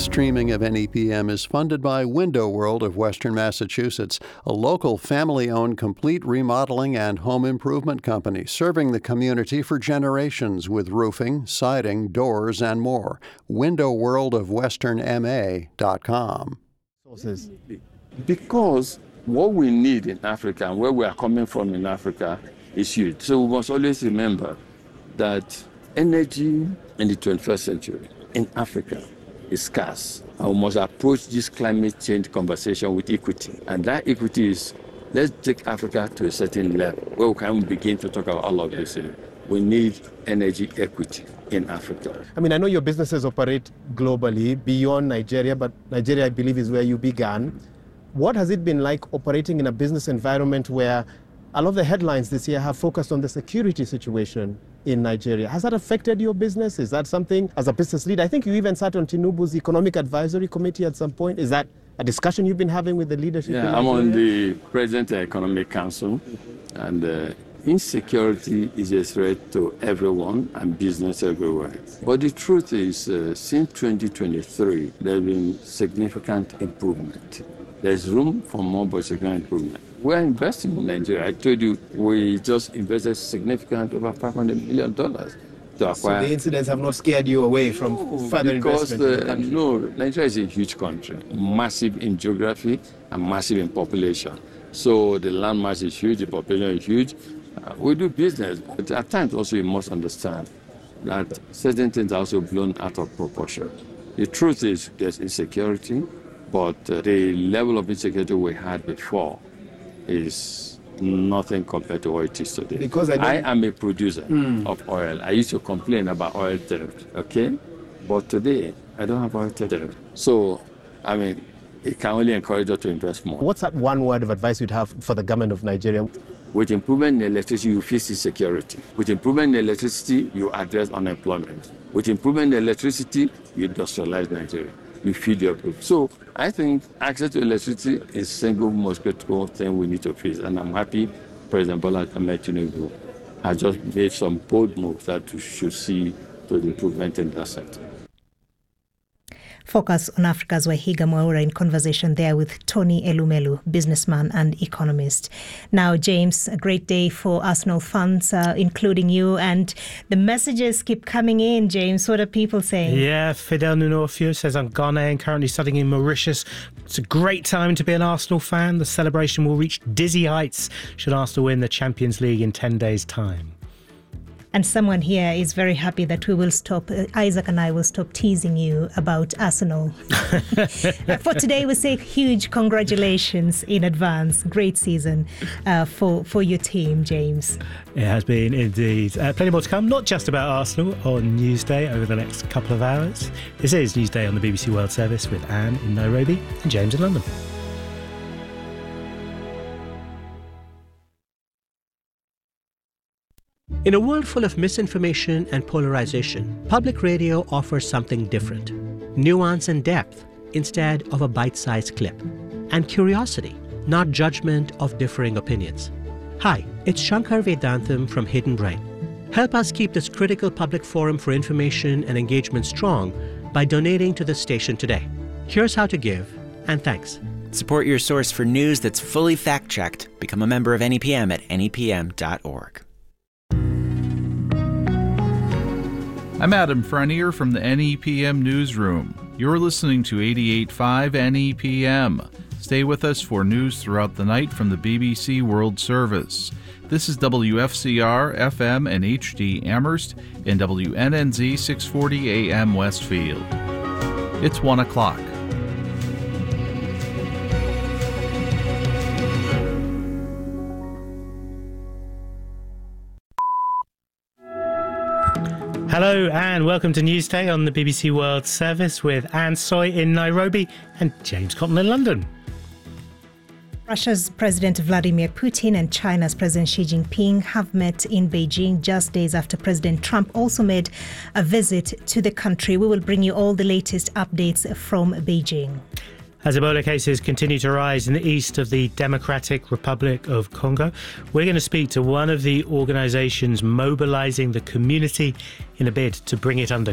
streaming of NEPM is funded by Window World of Western Massachusetts, a local family-owned complete remodeling and home improvement company serving the community for generations with roofing, siding, doors, and more. WindowWorldOfWesternMA.com. Because what we need in Africa and where we are coming from in Africa is huge. So we must always remember that energy in the 21st century in Africa is scarce. And we must approach this climate change conversation with equity. And that equity is, let's take Africa to a certain level where we can begin to talk about all of this. We need energy equity in Africa. I mean, I know your businesses operate globally beyond Nigeria, but Nigeria, I believe, is where you began. What has it been like operating in a business environment where a lot of the headlines this year have focused on the security situation in Nigeria? Has that affected your business? Is that something, as a business leader, I think you even sat on Tinubu's Economic Advisory Committee at some point. Is that a discussion you've been having with the leadership in Nigeria? I'm on the President Economic Council, and insecurity is a threat to everyone and business everywhere. But the truth is, since 2023, there's been significant improvement. There's room for more, but significant improvement. We're investing in Nigeria. I told you, we just invested significant over $500 million to acquire. So the incidents have not scared you away from further investment in the country? No, Nigeria is a huge country, massive in geography and massive in population. So the land mass is huge, the population is huge. We do business, but at times also you must understand that certain things are also blown out of proportion. The truth is there's insecurity, but the level of insecurity we had before is nothing compared to what it is today. Because I am a producer of oil. I used to complain about oil theft, okay? But today, I don't have oil theft. So, I mean, it can only encourage us to invest more. What's that one word of advice you'd have for the government of Nigeria? With improvement in electricity, you fix insecurity. With improvement in electricity, you address unemployment. With improvement in electricity, you industrialize Nigeria. You feed your group. So I think access to electricity is the single most critical thing we need to face. And I'm happy President Bola Ahmed Tinubu has just made some bold moves that we should see to the improvement in that sector. Focus on Africa's Wahiga Mwaura in conversation there with Tony Elumelu, businessman and economist. Now, James, a great day for Arsenal fans, including you, and the messages keep coming in. James, what are people saying? Yeah, Fidel Nunofio says, I'm Ghanaian, currently studying in Mauritius. It's a great time to be an Arsenal fan. The celebration will reach dizzy heights should Arsenal win the Champions League in 10 days' time. And someone here is very happy that we will stop, Isaac and I will stop teasing you about Arsenal. For today, we say huge congratulations in advance. Great season for your team, James. It has been indeed. Plenty more to come, not just about Arsenal on Newsday over the next couple of hours. This is Newsday on the BBC World Service with Anne in Nairobi and James in London. In a world full of misinformation and polarization, public radio offers something different. Nuance and depth instead of a bite-sized clip. And curiosity, not judgment of differing opinions. Hi, it's Shankar Vedantam from Hidden Brain. Help us keep this critical public forum for information and engagement strong by donating to the station today. Here's how to give, and thanks. Support your source for news that's fully fact-checked. Become a member of NEPM at nepm.org. I'm Adam Frenier from the NEPM Newsroom. You're listening to 88.5 NEPM. Stay with us for news throughout the night from the BBC World Service. This is WFCR, FM and HD Amherst and WNNZ 640 AM Westfield. It's 1 o'clock. Hello and welcome to Newsday on the BBC World Service with Anne Soy in Nairobi and James Cotton in London. Russia's President Vladimir Putin and China's President Xi Jinping have met in Beijing just days after President Trump also made a visit to the country. We will bring you all the latest updates from Beijing. As Ebola cases continue to rise in the east of the Democratic Republic of Congo, we're going to speak to one of the organisations mobilising the community in a bid to bring it under